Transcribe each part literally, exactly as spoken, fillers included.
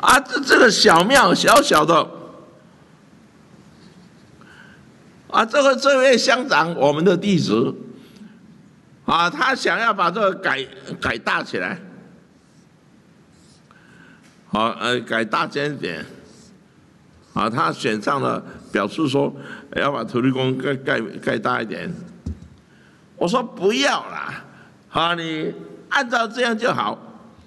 啊，这这个小庙小小的，啊，这个这位乡长我们的弟子，啊，他想要把这个改改大起来，好，呃，改大间点，啊，他选上了，表示说要把土地公盖盖盖大一点。我说不要啦，啊，你按照这样就好，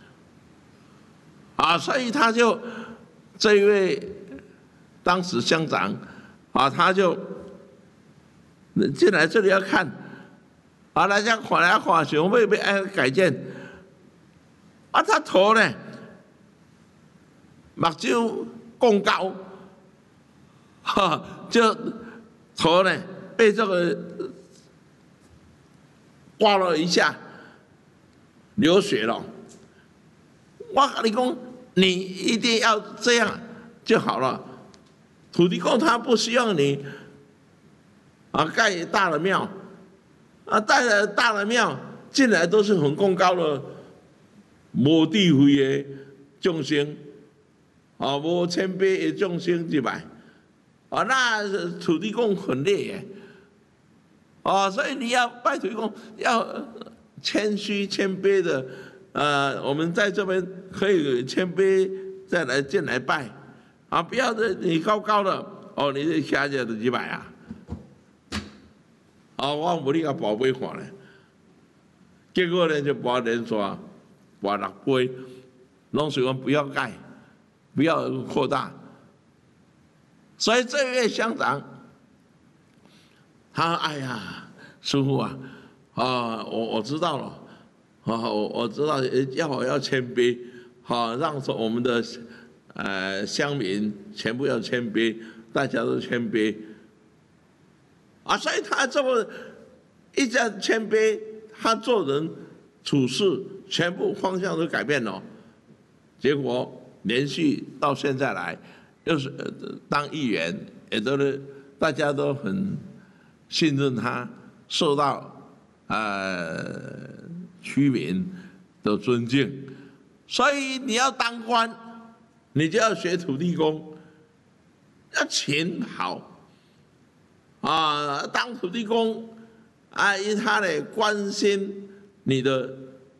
啊，所以他就这一位当时乡长，啊，他就进来这里要看，啊，大家看来看去，我们被爱改建，啊，他头呢，目睭更高，哈，就头呢被这个刮了一下，流血了。我跟你讲，你一定要这样就好了。土地公他不希望你啊盖大的庙，啊盖了大的庙进来都是很功高的无智慧的众生，啊无谦卑的众生入来，啊那土地公很累耶。哦，所以你要拜土地公，要谦虚谦卑的，呃，我们在这边可以谦卑再来进来拜，啊，不要的你高高的，哦，你这下去就几百啊，啊，我无你个宝贝看咧，结果呢就把连刷，把六杯，拢是讲不要盖，不要扩大，所以这位乡长。他哎呀，师父啊，啊，我我知道了，啊，我我知道要我要谦卑，好，让我们的呃乡民全部要谦卑，大家都谦卑，啊，所以他这么一家谦卑，他做人处事全部方向都改变了，结果连续到现在来，又是当议员，也都是大家都很。信任他，受到呃居民的尊敬，所以你要当官，你就要学土地公，要勤好啊，当土地公啊，因他呢关心你的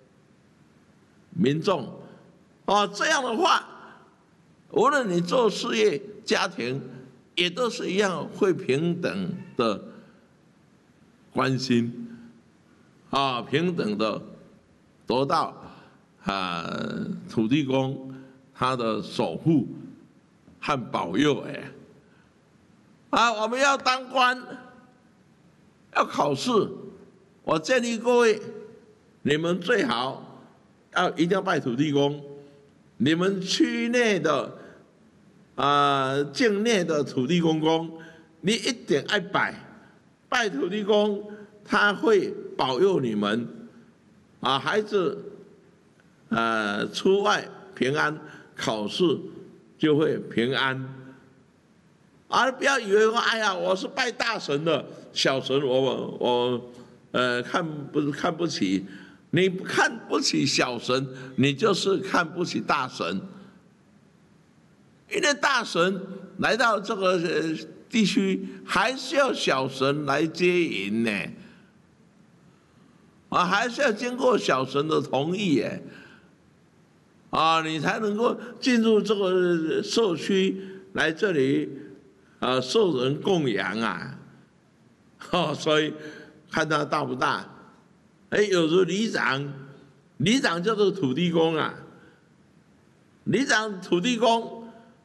民众啊，这样的话，无论你做事业、家庭，也都是一样会平等的。关心啊，平等的得到啊，土地公他的守护和保佑哎，啊，我们要当官，要考试，我建议各位，你们最好要一定要拜土地公，你们区内的啊境内的土地公公，你一定要拜。拜土地公，他会保佑你们，啊，孩子，呃，出外平安，考试就会平安。而不要以为说，哎呀，我是拜大神的，小神我我呃看不看不起，你看不起小神，你就是看不起大神，因为大神来到这个。地区还是要小神来接引呢，啊，还是要经过小神的同意耶，啊，你才能够进入这个社区来这里，啊，受人供养啊，哦，所以看他大不大，哎，有时候里长，里长叫做土地公啊，里长土地公。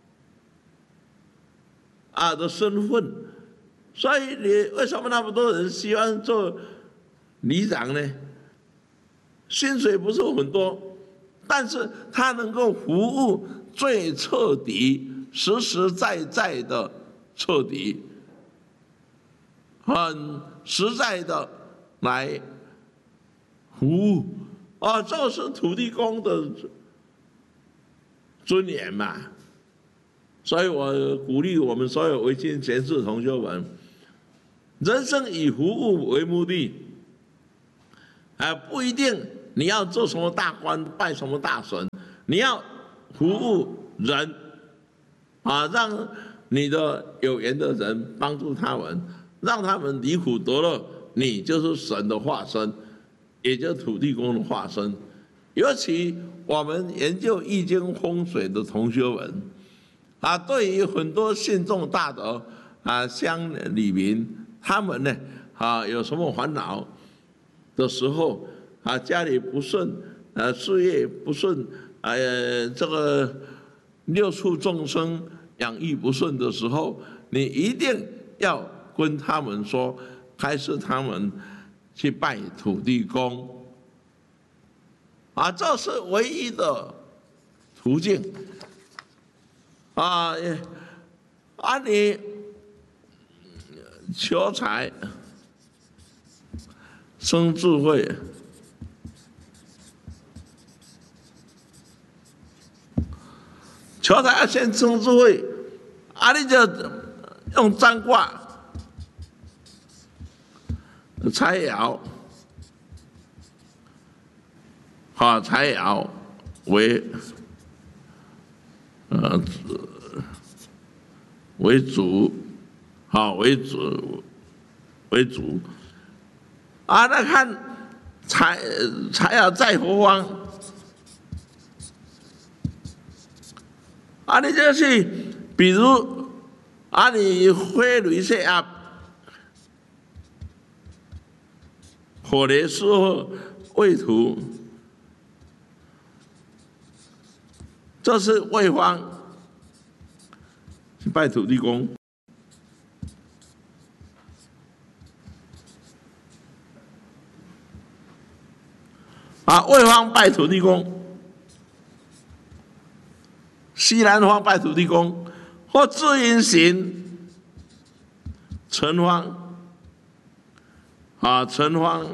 啊的身份，所以你为什么那么多人喜欢做里长呢？薪水不是很多，但是他能够服务最彻底、实实在在的彻底，很实在的来服务。啊，这是土地公的尊严嘛。所以我鼓励我们所有维新前世同学们，人生以服务为目的，啊，不一定你要做什么大官、拜什么大神，你要服务人，啊，让你的有缘的人帮助他们，让他们离苦得乐，你就是神的化身，也就是土地公的化身。尤其我们研究易经风水的同学们，啊，对于很多信众大德啊乡里民，他们呢啊有什么烦恼的时候啊，家里不顺，呃，事业不顺，呃，这个六畜众生养育不顺的时候，你一定要跟他们说，开示他们去拜土地公。啊，这是唯一的途径。啊，啊，你求财生智慧，求财要先生智慧，啊，你就用占卦、财爻。啊，财爻为呃为主，好为主为主啊。那看财财爻在何方啊？你就去，比如啊，你花雷射啊，火雷师傅未土。这是位方去拜土地公，啊，位方拜土地公，西南方拜土地公，或自因行城方，啊，城方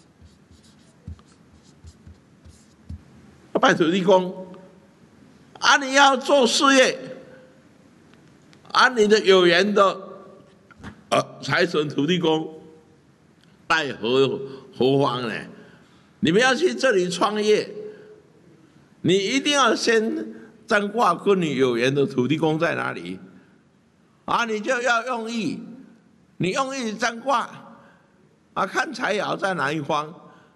拜土地公。啊，你要做事业，啊，你的有缘的，呃，财神土地公，拜何何方呢？你们要去这里创业，你一定要先占卦，跟你有缘的土地公在哪里，啊，你就要用意，你用意占卦，啊，看财爻在哪一方，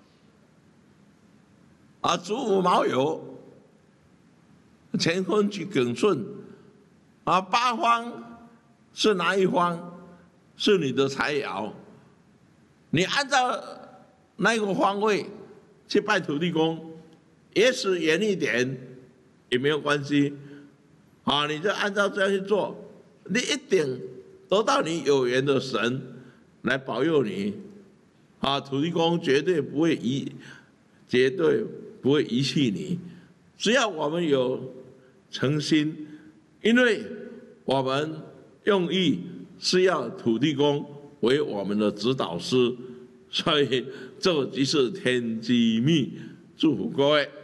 啊，子午卯酉。乾坤局耿顺，啊，八方是哪一方？是你的财爻。你按照那个方位去拜土地公，也许远一点也没有关系。啊，你就按照这样去做，你一定得到你有缘的神来保佑你。啊，土地公绝对不会遗，绝对不会遗弃你。只要我们有诚心，因为我们用意是要土地公为我们的指导师，所以这即是天机密。祝福各位。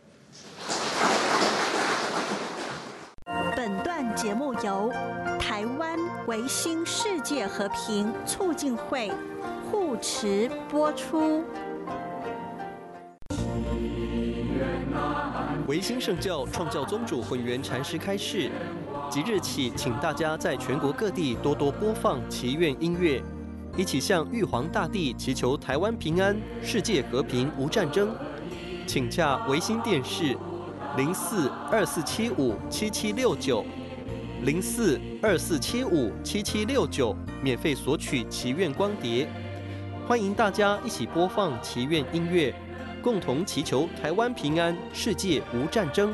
本段节目由台湾维新世界和平促进会护持播出。 维新圣教创教宗主混元禅师开示，即日起，请大家在全国各地多多播放祈愿音乐，一起向玉皇大帝祈求台湾平安、世界和平、无战争。请洽维新电视零四二四七五七七六九零四二四七五七七六九，免费索取祈愿光碟。欢迎大家一起播放祈愿音乐，共同祈求台湾平安，世界无战争。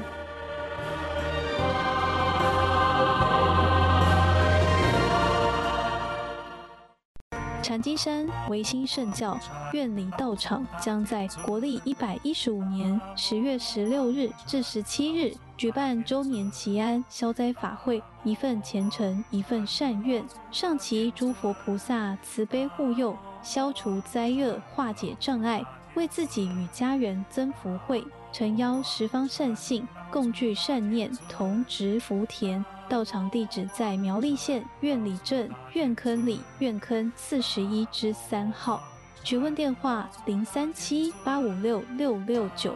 禅机山维新圣教院里道场将在国历一百一十五年十月十六日至十七日举办周年祈安消灾法会，一份虔诚，一份善愿，上祈诸佛菩萨慈悲护佑，消除灾厄，化解障碍，为自己与家人增福慧，诚邀十方善信共聚善念，同植福田。道场地址在苗栗县苑里镇苑坑里苑坑四十一之三号，询问电话零三七八五六六六九。